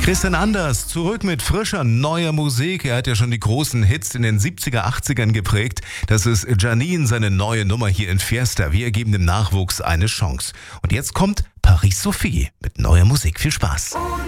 Christian Anders, zurück mit frischer, neuer Musik. Er hat ja schon die großen Hits in den 70er, 80ern geprägt. Das ist Janine, seine neue Nummer hier in Fiesta. Wir geben dem Nachwuchs eine Chance. Und jetzt kommt Paris Sophie mit neuer Musik. Viel Spaß.